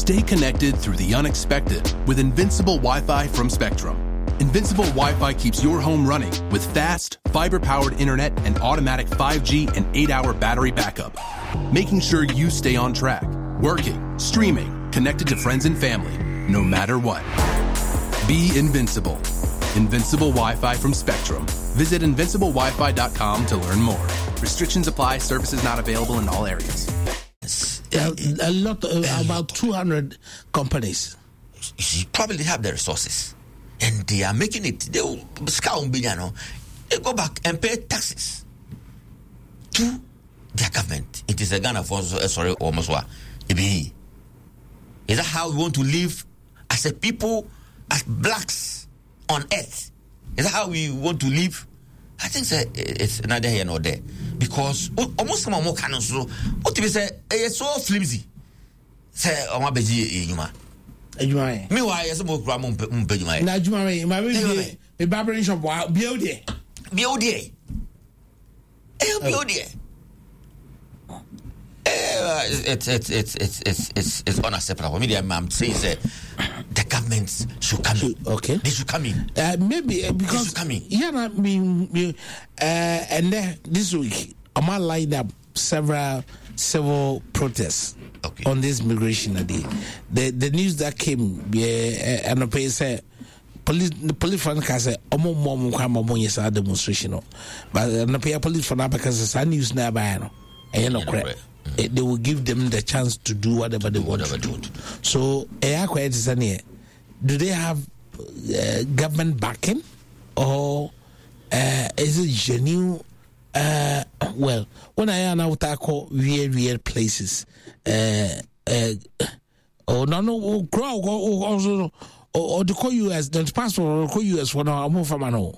Stay connected through the unexpected with Invincible Wi-Fi from Spectrum. Invincible Wi-Fi keeps your home running with fast, fiber-powered internet and automatic 5G and 8-hour battery backup, making sure you stay on track, working, streaming, connected to friends and family, no matter what. Be invincible. Invincible Wi-Fi from Spectrum. Visit invinciblewifi.com to learn more. Restrictions apply. Services not available in all areas. A lot, about 200 companies. Probably have the resources, and they are making it. They will they go back and pay taxes to their government. It is a Ghana for sorry or Moswa. Is that how we want to live as a people, as blacks on earth? Is that how we want to live? I think it's neither here nor there, because almost some more cannons. What if say it's so flimsy? Say on my beji yuma. Meanwhile, yes, more gram pejuma. Na juma my the barbering shop build it. It's unacceptable. I'm saying the governments should come in. Okay, they should come in. Maybe because yeah, and then this week I might line up several civil protests on this migration day. The news that came, and the police said. The police fan say mom yes demonstration, but the police fan because news nearby no. They will give them the chance to do whatever they want to do. So, do they have government backing, or is it genuine? Well, when I am out, I call weird places. No, also. Or the call US, the passport or call US for now. I'm from no.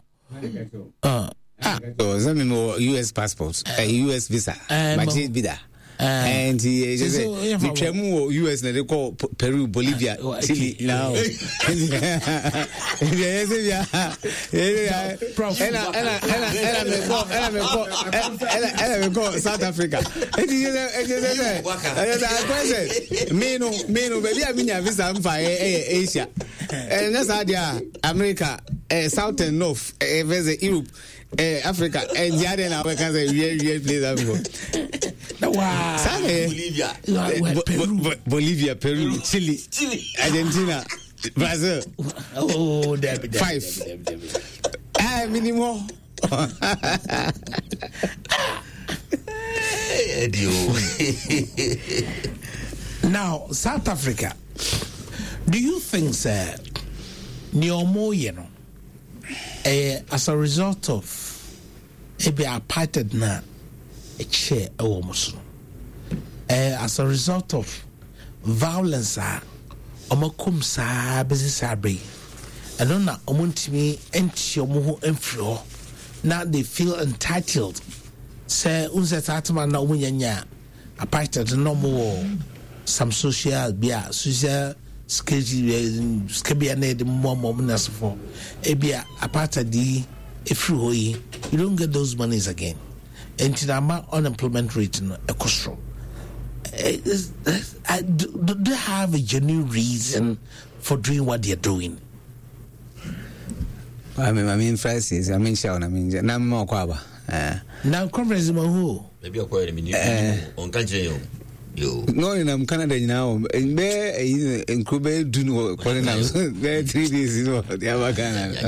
Some more US passports, US visa, Majid Bida. And he just the Chemu US they call Peru, Bolivia, Chile now. And go South Africa. Me no baby I mean visa Asia. And that's idea America, South and North, Europe, Africa, and the other now we can say real place. Wow. Bolivia, Peru, Chile, Argentina, Brazil. Oh, 5. Minimum. Now, South Africa. Do you think, sir, Nyomo, as a result of apartheid now, a chair almost as a result of violence, omakum sa business abbey. I don't know, omuntimi entiomo enflo. Now they feel entitled. Say, unse tatman na umunyanya apartheid no more some social skebia na the more moments for ebia apartheid ifru hoyi. You don't get those monies again. And the unemployment rate in a cost. Do they have a genuine reason for doing what they're doing? I mean, Francis, I mean, Shawn, I mean, Nammo Kwaba. Now, conference, who? Maybe you're quite a minute on country. No, I'm Canada now, and there in Quebec, do know calling us. There 3 days, you know, the Avagana.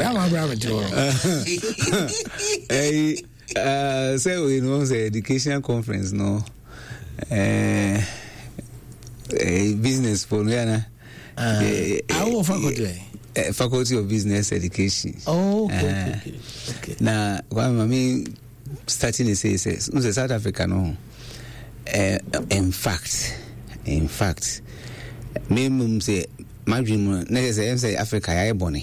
So we know the education conference, no, a business for Rihanna. Our faculty. Faculty of Business Education. Oh, okay. Now, what I mean, starting to say, South Africa, no. In fact, me say, my dream, never say Africa, I bonny.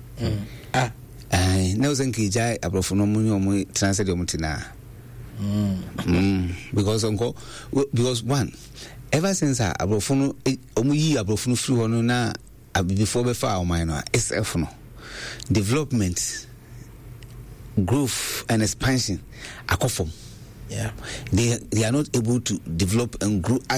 No, thank you, Jai, a profono translate your mutina. Because one, ever since I profono, profono flew on before before minor, it's development, growth, and expansion are conform. Yeah, they are not able to develop and grow